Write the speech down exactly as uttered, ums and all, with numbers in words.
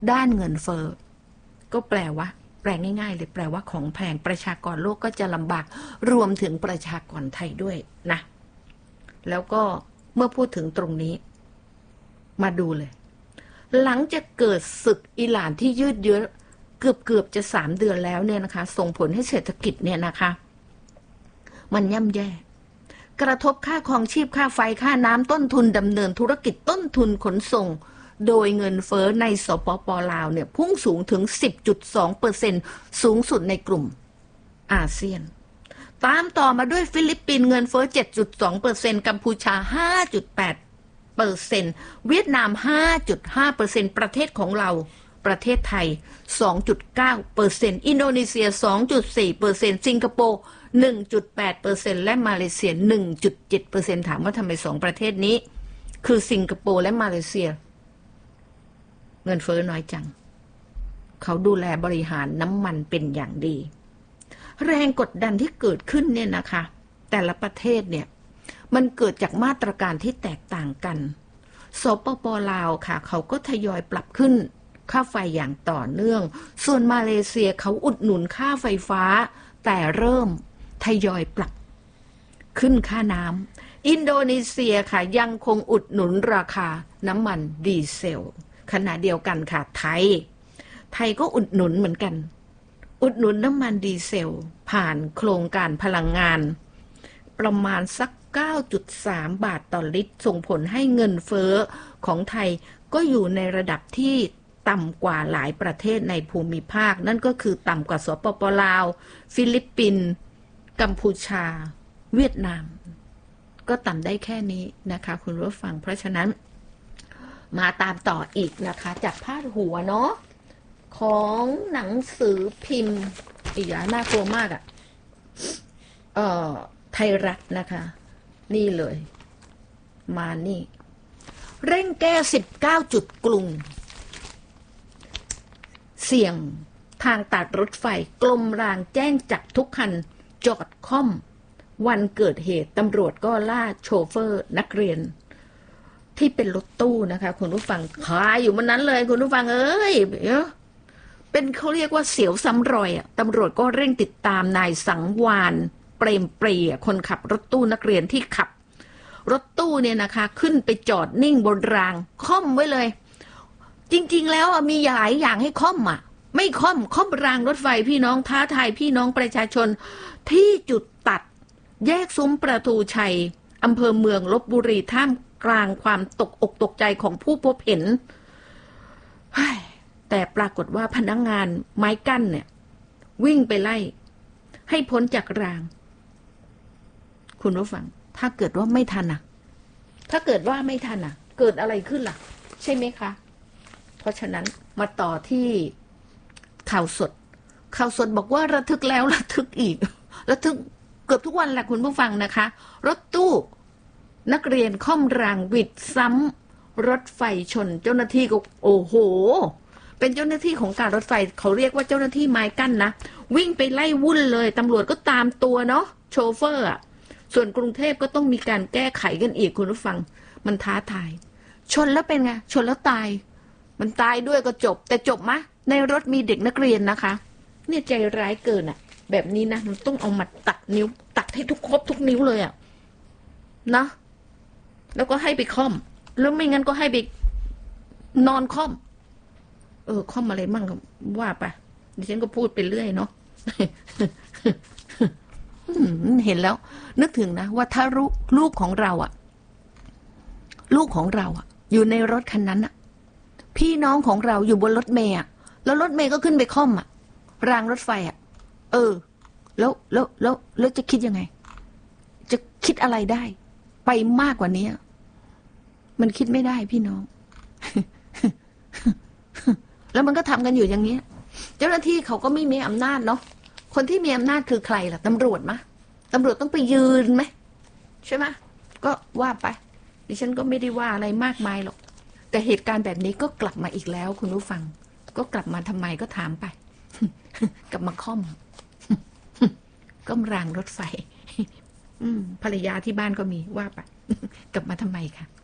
ด้านเงินเฟ้อก็แปลว่าแปลง่ายๆเลยแปลว่าของแพงประชากรโลกก็จะลำบากรวมถึงประชากรไทยด้วยนะแล้วก็เมื่อพูดถึงตรงนี้มาดูเลยหลังจากเกิดศึกอิหร่านที่ยืดเยื้อเกือบเกือบจะสามเดือนแล้วเนี่ยนะคะส่งผลให้เศรษฐกิจเนี่ยนะคะมันย่ำแย่กระทบค่าครองชีพค่าไฟค่าน้ำต้นทุนดำเนินธุรกิจต้นทุนขนส่งโดยเงินเฟ้อในสปป.ลาวเนี่ยพุ่งสูงถึง สิบจุดสองเปอร์เซ็นต์ สูงสุดในกลุ่มอาเซียนตามต่อมาด้วยฟิลิปปินส์เงินเฟ้อ เจ็ดจุดสองเปอร์เซ็นต์ กัมพูชา ห้าจุดแปดเปอร์เซ็นต์ เวียดนาม ห้าจุดห้าเปอร์เซ็นต์ ประเทศของเราประเทศไทย สองจุดเก้าเปอร์เซ็นต์ อินโดนีเซีย สองจุดสี่เปอร์เซ็นต์ สิงคโปร์ หนึ่งจุดแปดเปอร์เซ็นต์ และมาเลเซีย หนึ่งจุดเจ็ดเปอร์เซ็นต์ ถามว่าทำไมสองประเทศนี้คือสิงคโปร์และมาเลเซียเงินเฟ้อน้อยจังเขาดูแลบริหารน้ำมันเป็นอย่างดีแรงกดดันที่เกิดขึ้นเนี่ยนะคะแต่ละประเทศเนี่ยมันเกิดจากมาตรการที่แตกต่างกันสปป.ลาวค่ะเขาก็ทยอยปรับขึ้นค่าไฟอย่างต่อเนื่องส่วนมาเลเซียเขาอุดหนุนค่าไฟฟ้าแต่เริ่มทยอยปรับขึ้นค่าน้ำอินโดนีเซียค่ะยังคงอุดหนุนราคาน้ำมันดีเซลขณะเดียวกันค่ะไทยไทยก็อุดหนุนเหมือนกันอุดหนุนน้ำมันดีเซลผ่านโครงการพลังงานประมาณสัก เก้าจุดสาม บาทต่อลิตรส่งผลให้เงินเฟ้อของไทยก็อยู่ในระดับที่ต่ำกว่าหลายประเทศในภูมิภาคนั่นก็คือต่ำกว่าสปป.ลาวฟิลิปปินส์กัมพูชาเวียดนามก็ต่ำได้แค่นี้นะคะคุณผู้ฟังเพราะฉะนั้นมาตามต่ออีกนะคะจากพาดหัวเนาะของหนังสือพิมพ์อีกอย่างน่ากลัวมากอะ่ะเอ่อไทยรัฐนะคะนี่เลยมานี่เร่งแก้สิบเก้าจุดกรุงเสี่ยงทางตัดรถไฟกรมรางแจ้งจับทุกคันจอดค่อมวันเกิดเหตุตำรวจก็ล่าโชเฟอร์นักเรียนที่เป็นรถตู้นะคะคุณผู้ฟังคาอยู่มันนั้นเลยคุณผู้ฟังเอ้ยเป็นเขาเรียกว่าเสียวซ้ำรอยอ่ะตำรวจก็เร่งติดตามนายสังวานเปรมปรีคนขับรถตู้นักเรียนที่ขับรถตู้เนี่ยนะคะขึ้นไปจอดนิ่งบนรางค่อมไว้เลยจริงๆแล้วมีหลายอย่างให้ค่อมอ่ะไม่ค่อมค่อมรางรถไฟพี่น้องท้าทายพี่น้องประชาชนที่จุดตัดแยกซุ้มประตูชัยอำเภอเมืองลพบุรีท่ามกลางความตกอกตกใจของผู้พบเห็นแต่ปรากฏว่าพนักงานไม้กั้นเนี่ยวิ่งไปไล่ให้พ้นจากรางคุณผู้ฟังถ้าเกิดว่าไม่ทันอ่ะถ้าเกิดว่าไม่ทันอ่ะเกิดอะไรขึ้นล่ะใช่ไหมคะเพราะฉะนั้นมาต่อที่ข่าวสดข่าวสดบอกว่าระทึกแล้วระทึกอีกระทึกเกือบทุกวันแหละคุณผู้ฟังนะคะรถตู้นักเรียนค่อมรางวิดซ้ำรถไฟชนเจ้าหน้าที่ก็โอ้โหเป็นเจ้าหน้าที่ของการรถไฟเขาเรียกว่าเจ้าหน้าที่ไม้กั้นนะวิ่งไปไล่วุ่นเลยตำรวจก็ตามตัวเนาะโชเฟอร์อ่ะส่วนกรุงเทพก็ต้องมีการแก้ไขกันอีกคุณผู้ฟังมันท้าทายชนแล้วเป็นไงชนแล้วตายมันตายด้วยก็จบแต่จบมะในรถมีเด็กนักเรียนนะคะเนี่ยใจร้ายเกินอ่ะแบบนี้นะมันต้องเอามาตัดนิ้วตัดให้ทุกครบทุกนิ้วเลยอ่ะนะแล้วก็ให้ไปค่อมแล้วไม่งั้นก็ให้ไปนอนค่อมเออค่อมอะไรมั่งว่าไปดิฉันก็พูดไปเรื่อยเนาะ เห็นแล้วนึกถึงนะว่าถ้าลูกลูกของเราอ่ะลูกของเราอ่ะอยู่ในรถคันนั้นอ่ะพี่น้องของเราอยู่บนรถเมล์อ่ะแล้วรถเมล์ก็ขึ้นไปค่อมอ่ะรางรถไฟอ่ะเออแล้วแล้วแล้วแล้วจะคิดยังไงจะคิดอะไรได้ไปมากกว่านี้มันคิดไม่ได้พี่น้อง แล้วมันก็ทำกันอยู่อย่างนี้เจ้าหน้าที่เขาก็ไม่มีอำนาจเนาะคนที่มีอำนาจคือใครล่ะตำรวจมะตำรวจต้องไปยืนไหมใช่ไหมก็ว่าไปดิฉันก็ไม่ได้ว่าอะไรมากมายหรอกแต่เหตุการณ์แบบนี้ก็กลับมาอีกแล้วคุณผู้ฟังก็กลับมาทำไมก็ถามไป กลับมาค่อม ก็รางรถไฟ ภรรยาที่บ้านก็มีว่าไป กลับมาทำไมคะ